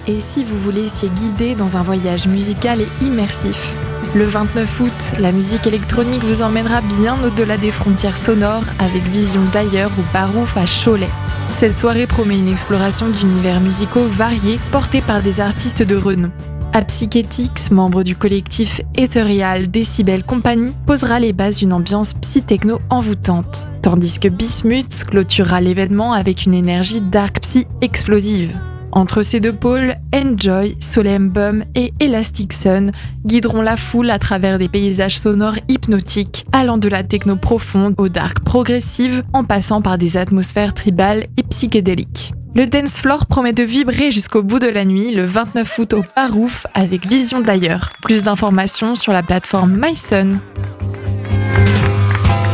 et si vous vous laissiez guider dans un voyage musical et immersif. Le 29 août, la musique électronique vous emmènera bien au-delà des frontières sonores avec Vision d'ailleurs ou Barouf à Cholet. Cette soirée promet une exploration d'univers musicaux variés portés par des artistes de renom. Apsychetix, membre du collectif Ethereal Decibel Company, posera les bases d'une ambiance psy-techno envoûtante, tandis que Bismuth clôturera l'événement avec une énergie dark psy explosive. Entre ces deux pôles, Enjoy, Solemn Bum et Elastic Sun guideront la foule à travers des paysages sonores hypnotiques, allant de la techno profonde au dark progressive, en passant par des atmosphères tribales et psychédéliques. Le dance floor promet de vibrer jusqu'au bout de la nuit le 29 août au Barouf avec Vision d'ailleurs. Plus d'informations sur la plateforme MySun.